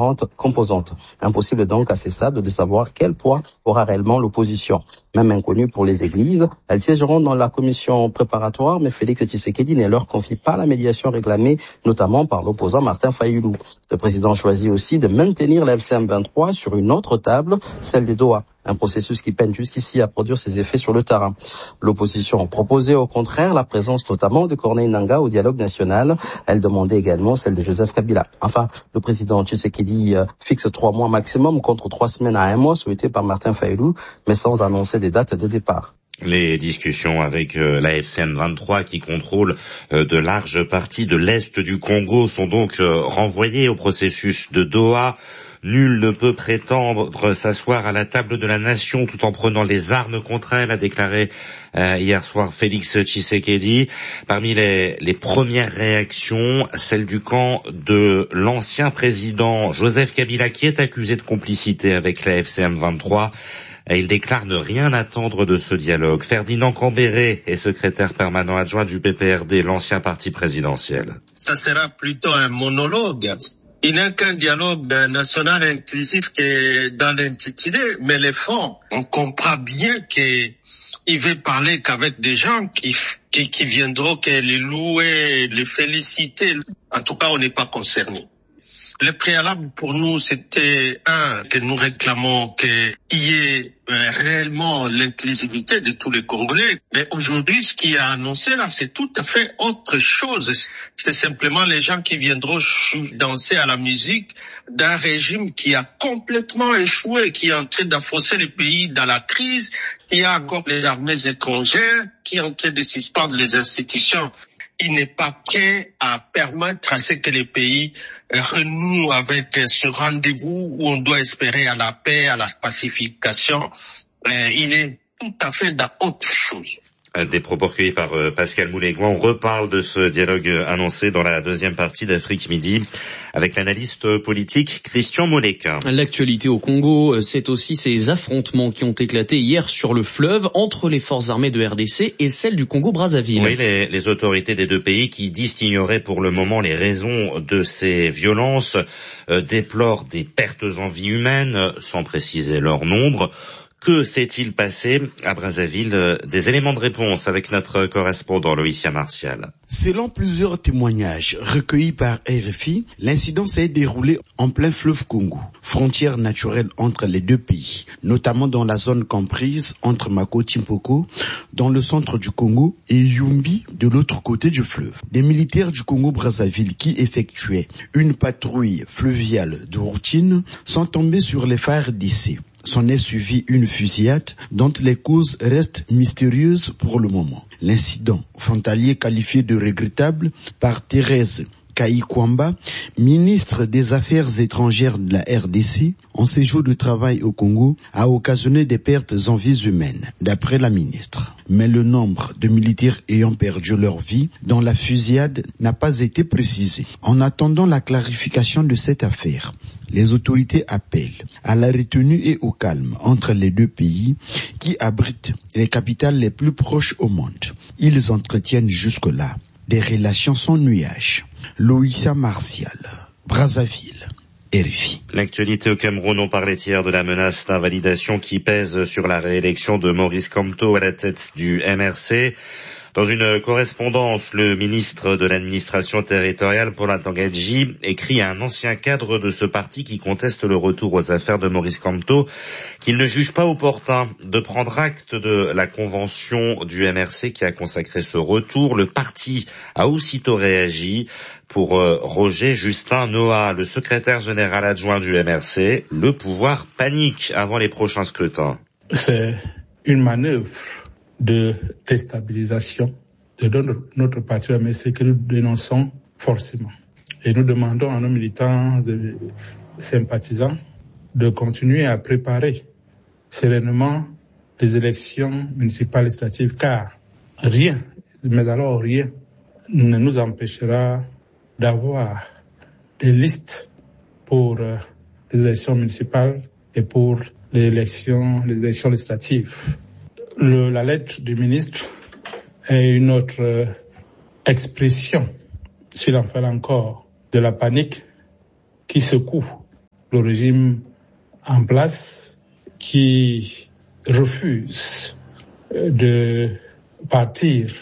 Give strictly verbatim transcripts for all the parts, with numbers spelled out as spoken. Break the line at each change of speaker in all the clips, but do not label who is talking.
différentes composantes. Impossible donc à ce stade de savoir quel poids aura réellement l'opposition. Même inconnue pour les églises, elles siégeront dans la commission préparatoire, mais Félix Tshisekedi ne leur confie pas la médiation réclamée, notamment par l'opposant Martin Fayulu. Le président choisit aussi de maintenir la F C M vingt-trois sur une autre table, celle de Doha. Un processus qui peine jusqu'ici à produire ses effets sur le terrain. L'opposition proposait au contraire la présence notamment de Corneille Nangaa au dialogue national. Elle demandait également celle de Joseph Kabila. Enfin, le président Tshisekedi fixe trois mois maximum contre trois semaines à un mois souhaité par Martin Fayulu, mais sans annoncer des dates de départ.
Les discussions avec euh, la F C M vingt-trois qui contrôle euh, de larges parties de l'Est du Congo sont donc euh, renvoyées au processus de Doha. Nul ne peut prétendre s'asseoir à la table de la nation tout en prenant les armes contre elle, a déclaré euh, hier soir Félix Tshisekedi. Parmi les, les premières réactions, celle du camp de l'ancien président Joseph Kabila qui est accusé de complicité avec la F C M vingt-trois. Et il déclare ne rien attendre de ce dialogue. Ferdinand Cambéré est secrétaire permanent adjoint du P P R D, l'ancien parti présidentiel.
Ça sera plutôt un monologue. Il n'est qu'un dialogue national inclusif qui est dans l'intitulé, mais les fonds, on comprend bien qu'il veut parler qu'avec des gens qui, qui, qui viendront que les louer, les féliciter. En tout cas, on n'est pas concerné. Le préalable pour nous, c'était un, que nous réclamons qu'il y ait euh, réellement l'inclusivité de tous les Congolais. Mais aujourd'hui, ce qui est annoncé là, c'est tout à fait autre chose. C'est simplement les gens qui viendront danser à la musique d'un régime qui a complètement échoué, qui est en train d'affausser le pays dans la crise, qui a encore les armées étrangères, qui est en train de suspendre les institutions. Il n'est pas prêt à permettre à ce que les pays renouent avec ce rendez-vous où on doit espérer à la paix, à la pacification. Il est tout à fait dans autre chose.
Des propos recueillis par Pascal Moulégoin. On reparle de ce dialogue annoncé dans la deuxième partie d'Afrique Midi avec l'analyste politique Christian Moleka.
L'actualité au Congo, c'est aussi ces affrontements qui ont éclaté hier sur le fleuve entre les forces armées de R D C et celles du Congo-Brazzaville.
Oui, les, les autorités des deux pays qui disent ignorer pour le moment les raisons de ces violences euh, déplorent des pertes en vie humaine sans préciser leur nombre. Que s'est-il passé à Brazzaville? Des éléments de réponse avec notre correspondant Loïcia Martial.
Selon plusieurs témoignages recueillis par R F I, l'incident s'est déroulé en plein fleuve Congo, frontière naturelle entre les deux pays, notamment dans la zone comprise entre Mako-Timpoko, dans le centre du Congo, et Yumbi, de l'autre côté du fleuve. Des militaires du Congo-Brazzaville qui effectuaient une patrouille fluviale de routine sont tombés sur les phares d'ici. S'en est suivi une fusillade dont les causes restent mystérieuses pour le moment. L'incident frontalier qualifié de regrettable par Thérèse Kayikwamba, ministre des Affaires étrangères de la R D C, en séjour de travail au Congo, a occasionné des pertes en vies humaines, d'après la ministre. Mais le nombre de militaires ayant perdu leur vie dans la fusillade n'a pas été précisé. En attendant la clarification de cette affaire, les autorités appellent à la retenue et au calme entre les deux pays qui abritent les capitales les plus proches au monde. Ils entretiennent jusque-là des relations sans nuages. Loïcia Martial, Brazzaville, R F I.
L'actualité au Cameroun, on parlait hier de la menace d'invalidation qui pèse sur la réélection de Maurice Kamto à la tête du M R C. Dans une correspondance, le ministre de l'administration territoriale, Paul Atangadji, écrit à un ancien cadre de ce parti qui conteste le retour aux affaires de Maurice Kamto qu'il ne juge pas opportun de prendre acte de la convention du M R C qui a consacré ce retour. Le parti a aussitôt réagi. Pour euh, Roger Justin Noah, le secrétaire général adjoint du M R C, le pouvoir panique avant les prochains scrutins.
C'est une manœuvre de déstabilisation de notre, notre parti M R C que nous dénonçons forcément. Et nous demandons à nos militants et sympathisants de continuer à préparer sereinement les élections municipales législatives, car rien, mais alors rien, ne nous empêchera d'avoir des listes pour euh, les élections municipales et pour les élections, les élections législatives. Le, la lettre du ministre est une autre euh, expression, s'il en fallait encore, de la panique qui secoue le régime en place qui refuse de partir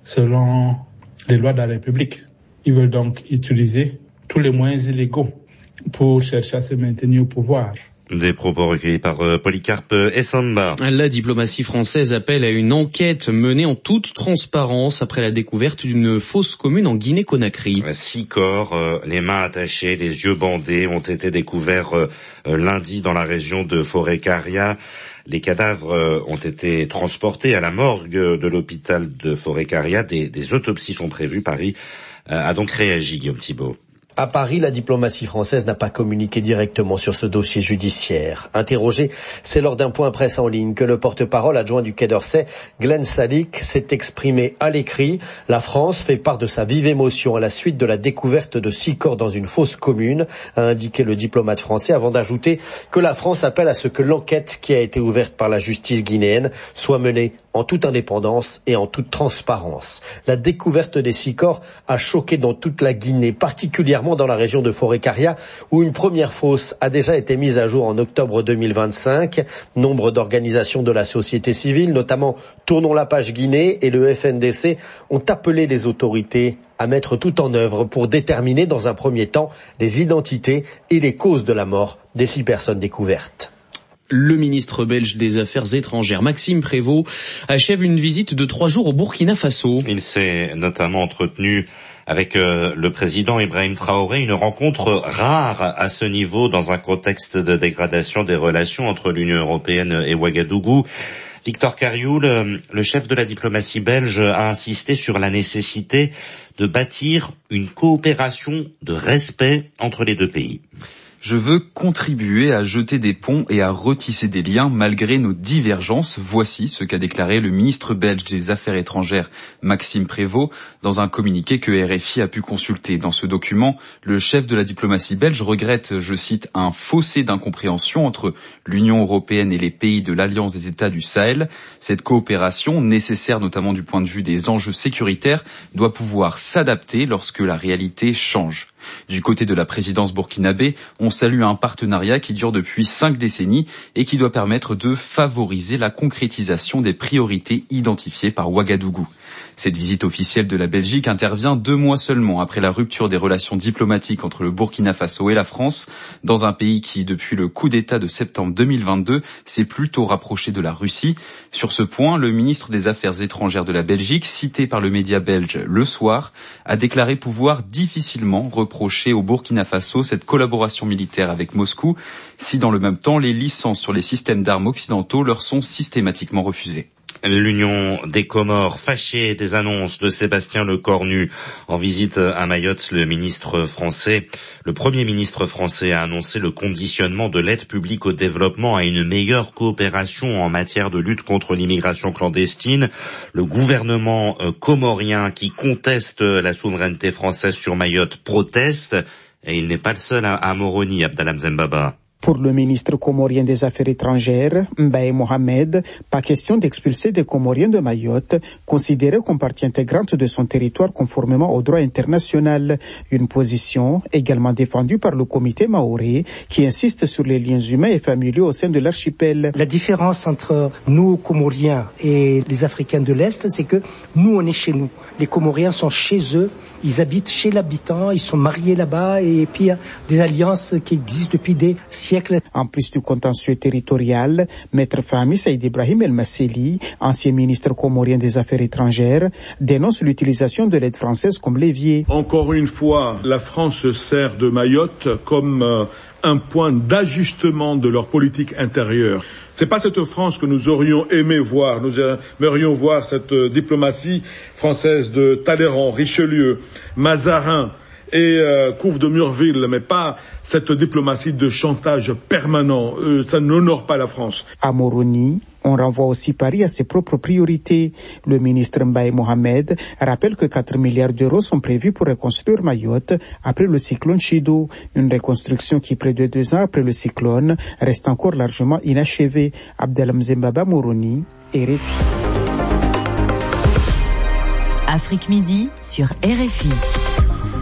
selon les lois de la République. Ils veulent donc utiliser tous les moyens illégaux pour chercher à se maintenir au pouvoir.
Des propos recueillis par euh, Polycarpe Essamba.
La diplomatie française appelle à une enquête menée en toute transparence après la découverte d'une fosse commune en Guinée-Conakry.
Six corps, euh, les mains attachées, les yeux bandés, ont été découverts euh, lundi dans la région de Forêt-Caria. Les cadavres euh, ont été transportés à la morgue de l'hôpital de Forêt-Caria. Des, des autopsies sont prévues. Paris euh, a donc réagi, Guillaume Thibault.
À Paris, la diplomatie française n'a pas communiqué directement sur ce dossier judiciaire. Interrogé, c'est lors d'un point presse en ligne que le porte-parole adjoint du Quai d'Orsay, Glenn Sadick, s'est exprimé à l'écrit. La France fait part de sa vive émotion à la suite de la découverte de six corps dans une fosse commune, a indiqué le diplomate français, avant d'ajouter que la France appelle à ce que l'enquête qui a été ouverte par la justice guinéenne soit menée en toute indépendance et en toute transparence. La découverte des six corps a choqué dans toute la Guinée, particulièrement dans la région de Forêt-Caria, où une première fosse a déjà été mise à jour en octobre deux mille vingt-cinq. Nombre d'organisations de la société civile, notamment Tournons la page Guinée et le F N D C, ont appelé les autorités à mettre tout en œuvre pour déterminer dans un premier temps les identités et les causes de la mort des six personnes découvertes.
Le ministre belge des Affaires étrangères, Maxime Prévost, achève une visite de trois jours au Burkina Faso.
Il s'est notamment entretenu avec euh, le président Ibrahim Traoré, une rencontre rare à ce niveau dans un contexte de dégradation des relations entre l'Union européenne et Ouagadougou. Victor Carioul, le chef de la diplomatie belge, a insisté sur la nécessité de bâtir une coopération de respect entre les deux pays.
Je veux contribuer à jeter des ponts et à retisser des liens malgré nos divergences. Voici ce qu'a déclaré le ministre belge des Affaires étrangères, Maxime Prévost, dans un communiqué que R F I a pu consulter. Dans ce document, le chef de la diplomatie belge regrette, je cite, un fossé d'incompréhension entre l'Union européenne et les pays de l'Alliance des États du Sahel. Cette coopération, nécessaire notamment du point de vue des enjeux sécuritaires, doit pouvoir s'adapter lorsque la réalité change. Du côté de la présidence burkinabé, on salue un partenariat qui dure depuis cinq décennies et qui doit permettre de favoriser la concrétisation des priorités identifiées par Ouagadougou. Cette visite officielle de la Belgique intervient deux mois seulement après la rupture des relations diplomatiques entre le Burkina Faso et la France, dans un pays qui, depuis le coup d'État de septembre deux mille vingt-deux, s'est plutôt rapproché de la Russie. Sur ce point, le ministre des Affaires étrangères de la Belgique, cité par le média belge Le Soir, a déclaré pouvoir difficilement reprocher au Burkina Faso cette collaboration militaire avec Moscou, si dans le même temps les licences sur les systèmes d'armes occidentaux leur sont systématiquement refusées.
L'Union des Comores, fâchée des annonces de Sébastien Lecornu en visite à Mayotte, le ministre français, le premier ministre français a annoncé le conditionnement de l'aide publique au développement à une meilleure coopération en matière de lutte contre l'immigration clandestine. Le gouvernement comorien qui conteste la souveraineté française sur Mayotte proteste, et il n'est pas le seul à, à Moroni, Abdallah Mzembaba.
Pour le ministre comorien des Affaires étrangères, Mbaye Mohamed, pas question d'expulser des Comoriens de Mayotte, considérés comme partie intégrante de son territoire conformément au droit international. Une position également défendue par le comité maoré, qui insiste sur les liens humains et familiaux au sein de l'archipel.
La différence entre nous, Comoriens, et les Africains de l'Est, c'est que nous, on est chez nous. Les Comoriens sont chez eux, ils habitent chez l'habitant, ils sont mariés là-bas, et puis il y a des alliances qui existent depuis des siècles.
En plus du contentieux territorial, Maître Fahmi Saïd Ibrahim El Masseli, ancien ministre comorien des Affaires étrangères, dénonce l'utilisation de l'aide française comme levier.
Encore une fois, la France se sert de Mayotte comme euh, un point d'ajustement de leur politique intérieure. C'est pas cette France que nous aurions aimé voir. Nous aimerions voir cette euh, diplomatie française de Talleyrand, Richelieu, Mazarin et euh, Couve de Murville, mais pas cette diplomatie de chantage permanent. Euh, ça n'honore pas la France.
À Moroni, on renvoie aussi Paris à ses propres priorités. Le ministre Mbaye Mohamed rappelle que quatre milliards d'euros sont prévus pour reconstruire Mayotte après le cyclone Chido. Une reconstruction qui, près de deux ans après le cyclone, reste encore largement inachevée. Abdallah Mzembaba, Moroni, R F I.
Afrique Midi sur R F I.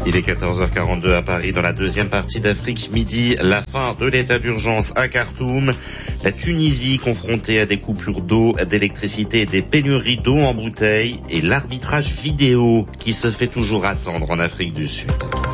Il est quatorze heures quarante-deux à Paris. Dans la deuxième partie d'Afrique Midi, la fin de l'état d'urgence à Khartoum. La Tunisie confrontée à des coupures d'eau, d'électricité et des pénuries d'eau en bouteille. Et l'arbitrage vidéo qui se fait toujours attendre en Afrique du Sud.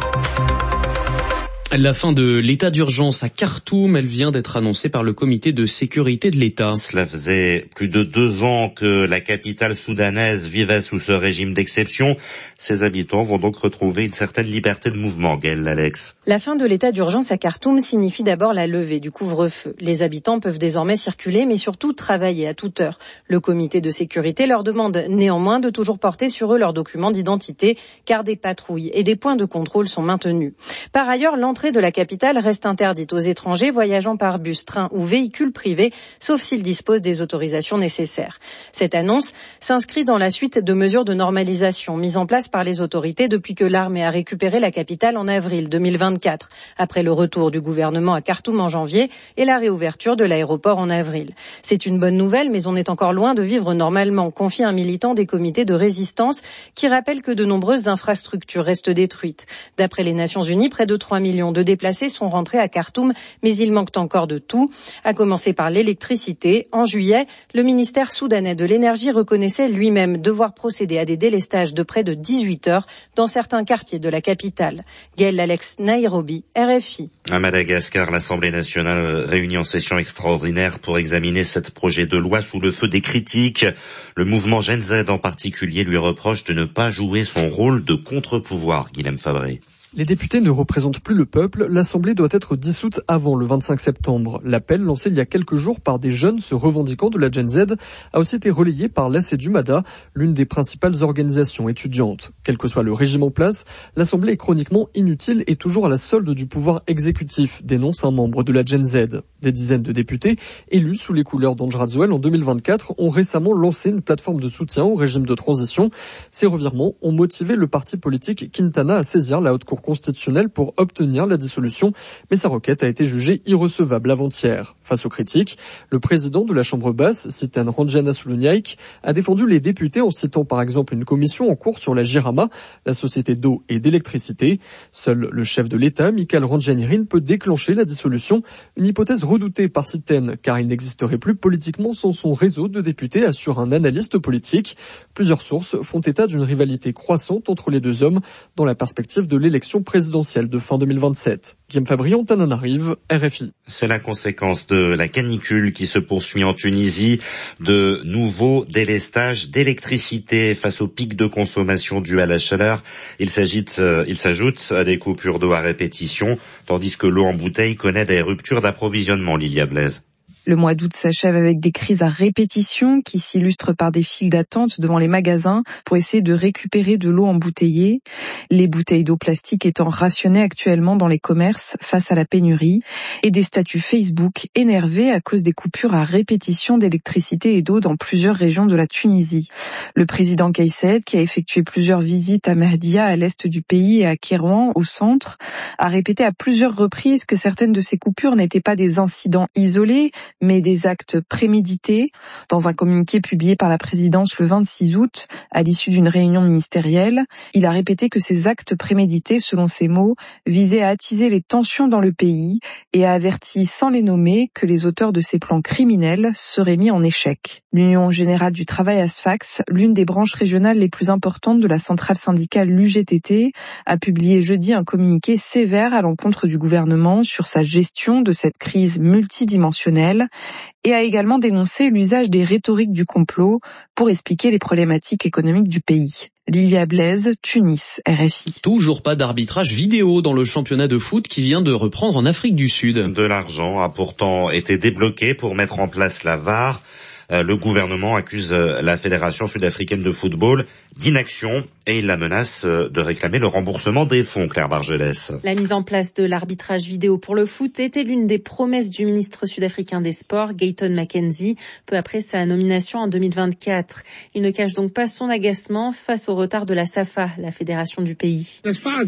La fin de l'état d'urgence à Khartoum, elle vient d'être annoncée par le comité de sécurité de l'État.
Cela faisait plus de deux ans que la capitale soudanaise vivait sous ce régime d'exception. Ses habitants vont donc retrouver une certaine liberté de mouvement. Gaël, Alex.
La fin de l'état d'urgence à Khartoum signifie d'abord la levée du couvre-feu. Les habitants peuvent désormais circuler, mais surtout travailler à toute heure. Le comité de sécurité leur demande néanmoins de toujours porter sur eux leurs documents d'identité, car des patrouilles et des points de contrôle sont maintenus. Par ailleurs, l'entrée de la capitale reste interdite aux étrangers voyageant par bus, train ou véhicule privé, sauf s'ils disposent des autorisations nécessaires. Cette annonce s'inscrit dans la suite de mesures de normalisation mises en place par les autorités depuis que l'armée a récupéré la capitale en avril deux mille vingt-quatre, après le retour du gouvernement à Khartoum en janvier et la réouverture de l'aéroport en avril. C'est une bonne nouvelle, mais on est encore loin de vivre normalement, confie un militant des comités de résistance qui rappelle que de nombreuses infrastructures restent détruites. D'après les Nations Unies, près de trois millions de déplacés sont rentrés à Khartoum, mais il manque encore de tout, à commencer par l'électricité. En juillet, le ministère soudanais de l'énergie reconnaissait lui-même devoir procéder à des délestages de près de dix-huit heures dans certains quartiers de la capitale. Gaël Alex, Nairobi, R F I.
À Madagascar, l'Assemblée nationale réunie en session extraordinaire pour examiner ce projet de loi sous le feu des critiques. Le mouvement Gen Z en particulier lui reproche de ne pas jouer son rôle de contre-pouvoir. Guilhem Fabré.
Les députés ne représentent plus le peuple, l'Assemblée doit être dissoute avant le vingt-cinq septembre. L'appel lancé il y a quelques jours par des jeunes se revendiquant de la Gen Z a aussi été relayé par l'A C E D U M A D A, l'une des principales organisations étudiantes. Quel que soit le régime en place, l'Assemblée est chroniquement inutile et toujours à la solde du pouvoir exécutif, dénonce un membre de la Gen Z. Des dizaines de députés, élus sous les couleurs d'Ange Radzuel en deux mille vingt-quatre, ont récemment lancé une plateforme de soutien au régime de transition. Ces revirements ont motivé le parti politique Quintana à saisir la Haute Cour constitutionnelle pour obtenir la dissolution, mais sa requête a été jugée irrecevable avant-hier. Face aux critiques, le président de la Chambre basse, Sitan Ranjana Slouniaïk, a défendu les députés en citant par exemple une commission en cours sur la Jirama, la société d'eau et d'électricité. Seul le chef de l'État, Michael Ranjanirin, peut déclencher la dissolution, une hypothèse redoutée par Sitan, car il n'existerait plus politiquement sans son réseau de députés, assure un analyste politique. Plusieurs sources font état d'une rivalité croissante entre les deux hommes dans la perspective de l'élection présidentielle de fin deux mille vingt-sept. Guillaume Fabrion, Tananarive, R F I.
C'est la conséquence de la canicule qui se poursuit en Tunisie, de nouveaux délestages d'électricité face au pic de consommation dû à la chaleur. Il s'agite, euh, il s'ajoute à des coupures d'eau à répétition, tandis que l'eau en bouteille connaît des ruptures d'approvisionnement, Lilia Blaise.
Le mois d'août s'achève avec des crises à répétition qui s'illustrent par des files d'attente devant les magasins pour essayer de récupérer de l'eau embouteillée. Les bouteilles d'eau plastique étant rationnées actuellement dans les commerces face à la pénurie et des statuts Facebook énervés à cause des coupures à répétition d'électricité et d'eau dans plusieurs régions de la Tunisie. Le président Kais Saied, qui a effectué plusieurs visites à Mahdia à l'est du pays et à Kérouan au centre, a répété à plusieurs reprises que certaines de ces coupures n'étaient pas des incidents isolés, mais des actes prémédités. Dans un communiqué publié par la présidence le vingt-six août, à l'issue d'une réunion ministérielle, il a répété que ces actes prémédités, selon ses mots, visaient à attiser les tensions dans le pays et a averti sans les nommer que les auteurs de ces plans criminels seraient mis en échec. L'Union générale du travail à Sfax, l'une des branches régionales les plus importantes de la centrale syndicale l'U G T T, a publié jeudi un communiqué sévère à l'encontre du gouvernement sur sa gestion de cette crise multidimensionnelle et a également dénoncé l'usage des rhétoriques du complot pour expliquer les problématiques économiques du pays. Lilia Blaise, Tunis, R F I.
Toujours pas d'arbitrage vidéo dans le championnat de foot qui vient de reprendre en Afrique du Sud.
De l'argent a pourtant été débloqué pour mettre en place la V A R. Le gouvernement accuse la Fédération sud-africaine de football d'inaction et il la menace de réclamer le remboursement des fonds, Claire Bargelès.
La mise en place de l'arbitrage vidéo pour le foot était l'une des promesses du ministre sud-africain des Sports, Gayton Mackenzie, peu après sa nomination en deux mille vingt-quatre. Il ne cache donc pas son agacement face au retard de la SAFA, la fédération du pays.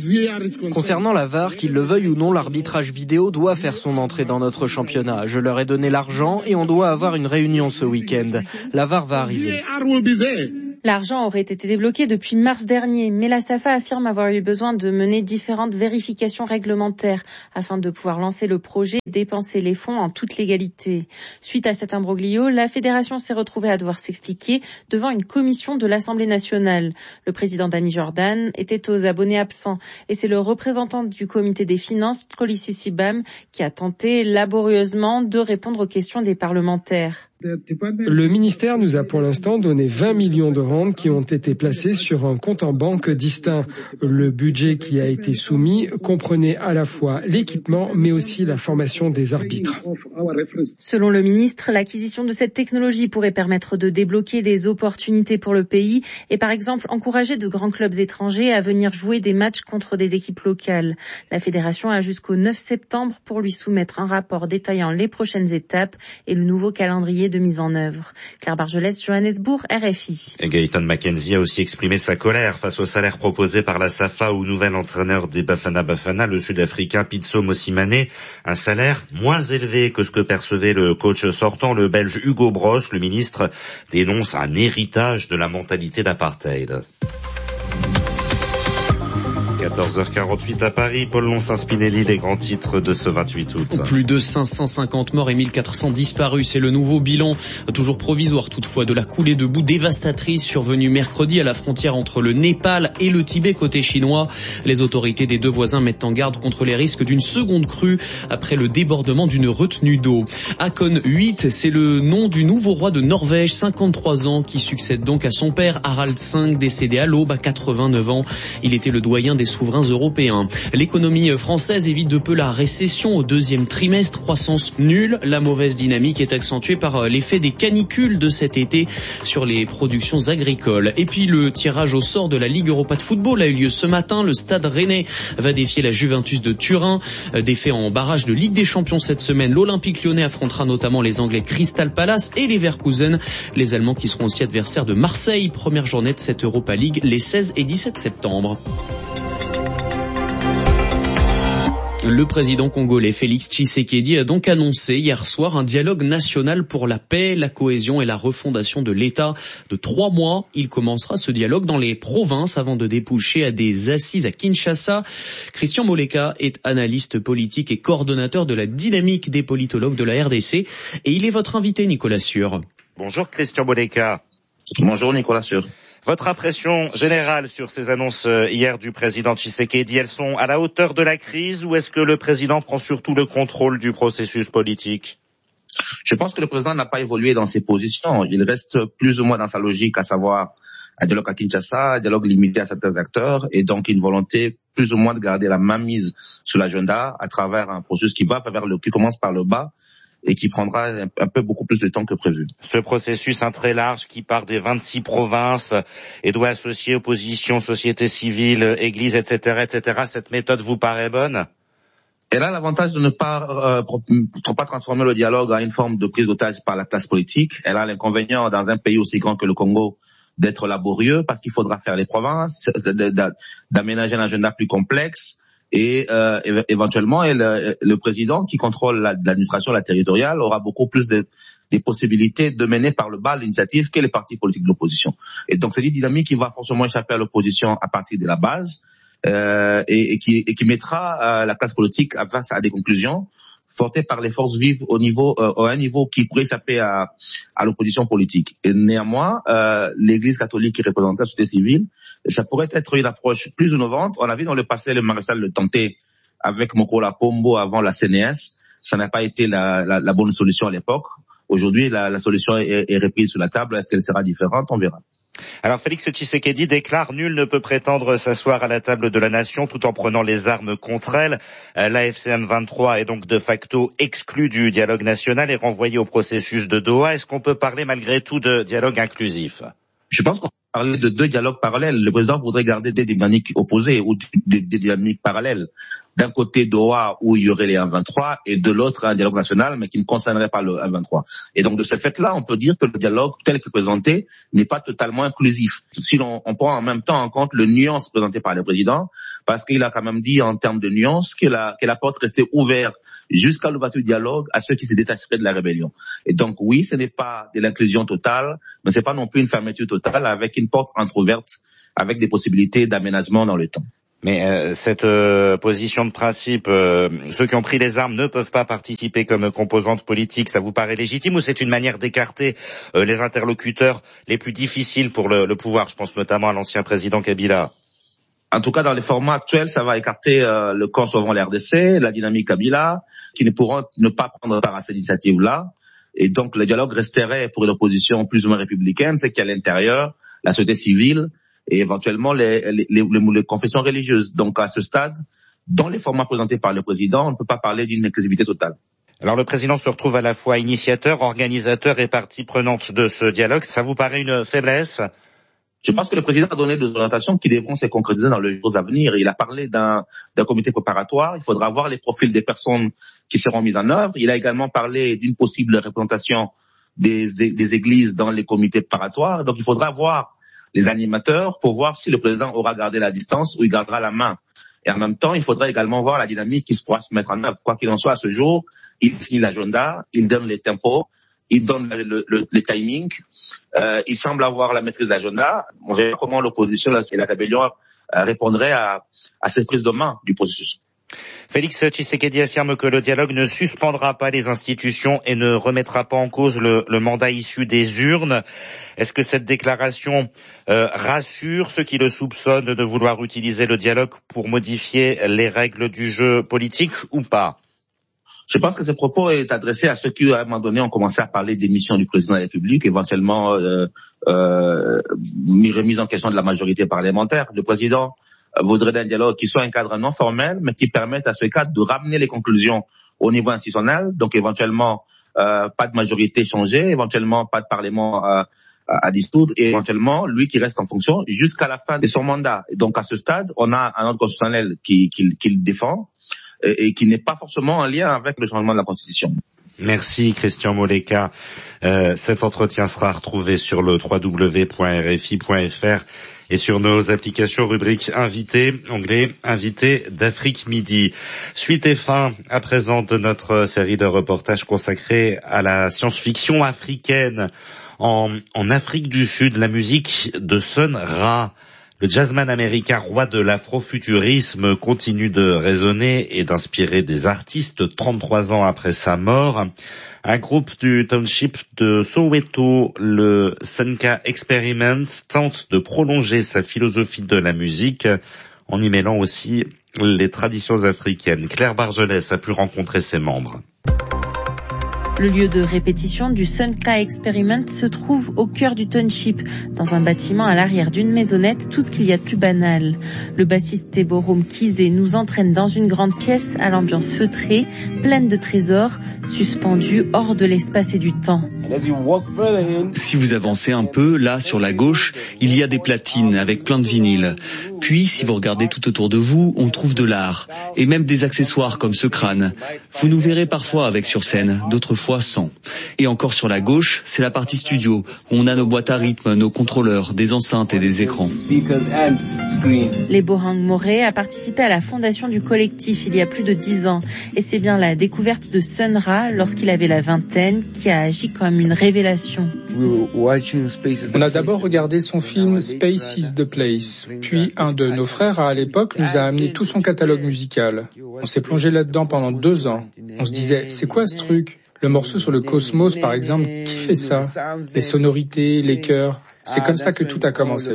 Concernant la V A R, qu'il le veuille ou non, l'arbitrage vidéo doit faire son entrée dans notre championnat. Je leur ai donné l'argent et on doit avoir une réunion ce week-end. La V A R va arriver.
L'argent aurait été débloqué depuis mars dernier, mais la SAFA affirme avoir eu besoin de mener différentes vérifications réglementaires afin de pouvoir lancer le projet et dépenser les fonds en toute légalité. Suite à cet imbroglio, la fédération s'est retrouvée à devoir s'expliquer devant une commission de l'Assemblée nationale. Le président Danny Jordan était aux abonnés absents et c'est le représentant du comité des finances, Kolisi Sibam, qui a tenté laborieusement de répondre aux questions des parlementaires.
Le ministère nous a pour l'instant donné vingt millions de rand qui ont été placés sur un compte en banque distinct. Le budget qui a été soumis comprenait à la fois l'équipement mais aussi la formation des arbitres.
Selon le ministre, l'acquisition de cette technologie pourrait permettre de débloquer des opportunités pour le pays et par exemple encourager de grands clubs étrangers à venir jouer des matchs contre des équipes locales. La fédération a jusqu'au neuf septembre pour lui soumettre un rapport détaillant les prochaines étapes et le nouveau calendrier de mise en œuvre. Claire Bargelès, Johannesburg, R F I.
Et Gaëtan Mackenzie a aussi exprimé sa colère face au salaire proposé par la SAFA au nouvel entraîneur des Bafana Bafana, le Sud-Africain Pitso Mosimane. Un salaire moins élevé que ce que percevait le coach sortant, le Belge Hugo Broos. Le ministre dénonce un héritage de la mentalité d'apartheid. quatorze heures quarante-huit à Paris, Paul Lonssin-Spinelli, les grands titres de ce vingt-huit août.
Plus de cinq cent cinquante morts et mille quatre cents disparus, c'est le nouveau bilan, toujours provisoire toutefois, de la coulée de boue dévastatrice survenue mercredi à la frontière entre le Népal et le Tibet côté chinois. Les autorités des deux voisins mettent en garde contre les risques d'une seconde crue après le débordement d'une retenue d'eau. Haakon huit, c'est le nom du nouveau roi de Norvège, cinquante-trois ans, qui succède donc à son père Harald cinq, décédé à l'aube à quatre-vingt-neuf ans. Il était le doyen des souverains européens. L'économie française évite de peu la récession au deuxième trimestre, croissance nulle. La mauvaise dynamique est accentuée par l'effet des canicules de cet été sur les productions agricoles. Et puis le tirage au sort de la Ligue Europa de football a eu lieu ce matin. Le Stade Rennais va défier la Juventus de Turin. Défait en barrage de Ligue des Champions cette semaine, l'Olympique Lyonnais affrontera notamment les Anglais Crystal Palace et les Leverkusen. Les Allemands qui seront aussi adversaires de Marseille. Première journée de cette Europa League les seize et dix-sept septembre. Le président congolais Félix Tshisekedi a donc annoncé hier soir un dialogue national pour la paix, la cohésion et la refondation de l'État de trois mois. Il commencera ce dialogue dans les provinces avant de déboucher à des assises à Kinshasa. Christian Moleka est analyste politique et coordonnateur de la dynamique des politologues de la R D C et il est votre invité, Nicolas Sûr.
Bonjour Christian Moleka.
Bonjour Nicolas Sûr.
Votre impression générale sur ces annonces hier du président Tshisekedi, elles sont à la hauteur de la crise ou est-ce que le président prend surtout le contrôle du processus politique?
Je pense que le président n'a pas évolué dans ses positions. Il reste plus ou moins dans sa logique, à savoir un dialogue à Kinshasa, un dialogue limité à certains acteurs et donc une volonté plus ou moins de garder la main mise sur l'agenda à travers un processus qui va vers le, qui commence par le bas et qui prendra un peu beaucoup plus de temps que prévu.
Ce processus un très large qui part des vingt-six provinces et doit associer opposition, société civile, église, et cetera, et cetera. Cette méthode vous paraît bonne?
Elle a l'avantage de ne pas, euh, pour pas transformer le dialogue en une forme de prise d'otage par la classe politique. Elle a l'inconvénient, dans un pays aussi grand que le Congo, d'être laborieux parce qu'il faudra faire les provinces, d'aménager un agenda plus complexe. Et euh, éventuellement, et le, le président qui contrôle la, l'administration la territoriale aura beaucoup plus de, des possibilités de mener par le bas l'initiative que les partis politiques de l'opposition. Et donc c'est une dynamique qui va forcément échapper à l'opposition à partir de la base euh, et, et, qui, et qui mettra euh, la classe politique face à des conclusions portées par les forces vives au niveau euh, à un niveau qui pourrait échapper à, à l'opposition politique. Et néanmoins, euh, l'Église catholique qui représente la société civile, ça pourrait être une approche plus innovante. On a vu dans le passé le maréchal le tenter avec Mokola Pombo avant la C N S. Ça n'a pas été la, la, la bonne solution à l'époque. Aujourd'hui, la, la solution est, est reprise sur la table. Est-ce qu'elle sera différente? On verra.
Alors Félix Tshisekedi déclare « Nul ne peut prétendre s'asseoir à la table de la nation tout en prenant les armes contre elle ». L'A F C M vingt-trois est donc de facto exclu du dialogue national et renvoyé au processus de Doha. Est-ce qu'on peut parler malgré tout de dialogue inclusif?
Je pense qu'on peut parler de deux dialogues parallèles. Le président voudrait garder des dynamiques opposées ou des, des dynamiques parallèles. d'un côté Doha où il y aurait les un vingt-trois et de l'autre un dialogue national mais qui ne concernerait pas le un vingt-trois. Et donc de ce fait-là, on peut dire que le dialogue tel que présenté n'est pas totalement inclusif. Si l'on on prend en même temps en compte le nuance présenté par le président, parce qu'il a quand même dit en termes de nuance que la, que la porte restait ouverte jusqu'à l'ouverture du dialogue à ceux qui se détacheraient de la rébellion. Et donc oui, ce n'est pas de l'inclusion totale, mais c'est pas non plus une fermeture totale avec une porte entrouverte avec des possibilités d'aménagement dans le temps.
Mais euh, cette euh, position de principe, euh, ceux qui ont pris les armes ne peuvent pas participer comme composante politique, ça vous paraît légitime ou c'est une manière d'écarter euh, les interlocuteurs les plus difficiles pour le, le pouvoir? Je pense notamment à l'ancien président Kabila.
En tout cas, dans les formats actuels, ça va écarter euh, le camp sauvant l'R D C, la dynamique Kabila, qui ne pourront ne pas prendre part à cette initiative-là. Et donc, le dialogue resterait pour une opposition plus ou moins républicaine, c'est qu'à l'intérieur, la société civile et éventuellement les, les, les, les confessions religieuses. Donc à ce stade, dans les formats présentés par le président, on ne peut pas parler d'une inclusivité totale.
Alors le président se retrouve à la fois initiateur, organisateur et partie prenante de ce dialogue. Ça vous paraît une faiblesse?
Je pense que le président a donné des orientations qui devront se concrétiser dans les jours à venir. Il a parlé d'un, d'un comité préparatoire. Il faudra voir les profils des personnes qui seront mises en œuvre. Il a également parlé d'une possible représentation des, des églises dans les comités préparatoires. Donc il faudra voir les animateurs pour voir si le président aura gardé la distance ou il gardera la main. Et en même temps, il faudra également voir la dynamique qui se pourra se mettre en œuvre. Quoi qu'il en soit, à ce jour, il finit l'agenda, il donne les tempos, il donne le, le, le, le timing, euh, il semble avoir la maîtrise de l'agenda. On verra comment l'opposition et la rébellion euh, répondraient à, à cette prise de main du processus.
Félix Tshisekedi affirme que le dialogue ne suspendra pas les institutions et ne remettra pas en cause le, le mandat issu des urnes. Est-ce que cette déclaration euh, rassure ceux qui le soupçonnent de vouloir utiliser le dialogue pour modifier les règles du jeu politique ou pas?
Je pense que ce propos est adressé à ceux qui, à un moment donné, ont commencé à parler des missions du président de la République, éventuellement euh, euh, remise en question de la majorité parlementaire. Le président voudrait d'un dialogue qui soit un cadre non formel, mais qui permette à ce cadre de ramener les conclusions au niveau institutionnel, donc éventuellement euh, pas de majorité changée, éventuellement pas de parlement euh, à dissoudre, et éventuellement lui qui reste en fonction jusqu'à la fin de son mandat. Et donc à ce stade, on a un ordre constitutionnel qui, qui, qui le défend et, et qui n'est pas forcément en lien avec le changement de la Constitution.
Merci Christian Moleka. Euh, cet entretien sera retrouvé sur le w w w point r f i point f r et sur nos applications rubrique invité, anglais, invité d'Afrique Midi. Suite et fin à présent de notre série de reportages consacrés à la science-fiction africaine. En, en Afrique du Sud, la musique de Sun Ra, le jazzman américain roi de l'afrofuturisme, continue de résonner et d'inspirer des artistes trente-trois ans après sa mort. Un groupe du township de Soweto, le Sunka Experiment, tente de prolonger sa philosophie de la musique en y mêlant aussi les traditions africaines. Claire Bargelès a pu rencontrer ses membres.
Le lieu de répétition du Sunka Experiment se trouve au cœur du township, dans un bâtiment à l'arrière d'une maisonnette, tout ce qu'il y a de plus banal. Le bassiste Teborom Kizé nous entraîne dans une grande pièce à l'ambiance feutrée, pleine de trésors, suspendus hors de l'espace et du temps.
Si vous avancez un peu, là, sur la gauche, il y a des platines avec plein de vinyles. Puis, si vous regardez tout autour de vous, on trouve de l'art, et même des accessoires comme ce crâne. Vous nous verrez parfois avec sur scène, d'autres fois sans. Et encore sur la gauche, c'est la partie studio, où on a nos boîtes à rythme, nos contrôleurs, des enceintes et des écrans.
Les Bohang Moré a participé à la fondation du collectif il y a plus de dix ans. Et c'est bien la découverte de Sun Ra, lorsqu'il avait la vingtaine, qui a agi comme une révélation.
On a d'abord regardé son film Space is the Place. Puis un de nos frères à l'époque nous a amené tout son catalogue musical. On s'est plongé là-dedans pendant deux ans. On se disait, c'est quoi ce truc? Le morceau sur le cosmos, par exemple, qui fait ça? Les sonorités, les chœurs. C'est comme ça que tout a commencé.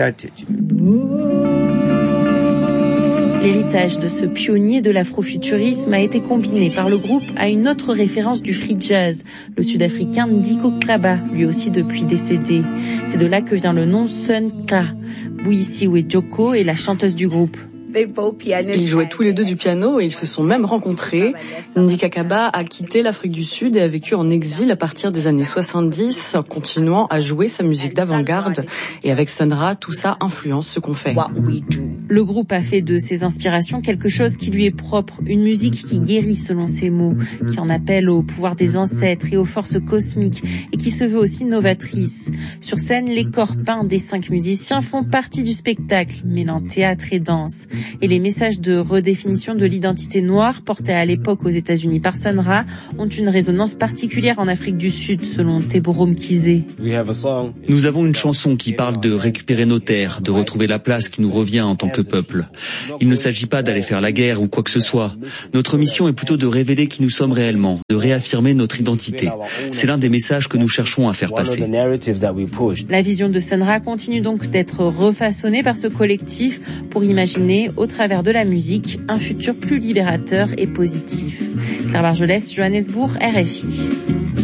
L'héritage de ce pionnier de l'afrofuturisme a été combiné par le groupe à une autre référence du free jazz, le sud-africain Ndiko Kraba, lui aussi depuis décédé. C'est de là que vient le nom Sunka. Buyisiwe Joko est la chanteuse du groupe.
Ils jouaient tous les deux du piano et ils se sont même rencontrés. Ndika Kaba a quitté l'Afrique du Sud et a vécu en exil à partir des années soixante-dix, continuant à jouer sa musique d'avant-garde. Et avec Sun Ra, tout ça influence ce qu'on fait.
Le groupe a fait de ses inspirations quelque chose qui lui est propre, une musique qui guérit selon ses mots, qui en appelle au pouvoir des ancêtres et aux forces cosmiques et qui se veut aussi novatrice. Sur scène, les corps peints des cinq musiciens font partie du spectacle, mêlant théâtre et danse. Et les messages de redéfinition de l'identité noire portés à l'époque aux États-Unis par Sun Ra ont une résonance particulière en Afrique du Sud, selon Teborom Kizé.
Nous avons une chanson qui parle de récupérer nos terres, de retrouver la place qui nous revient en tant que peuple. Il ne s'agit pas d'aller faire la guerre ou quoi que ce soit. Notre mission est plutôt de révéler qui nous sommes réellement, de réaffirmer notre identité. C'est l'un des messages que nous cherchons à faire passer.
La vision de Sun Ra continue donc d'être refaçonnée par ce collectif pour imaginer, au travers de la musique, un futur plus libérateur et positif. Claire Bargelès, Johannesburg, R F I.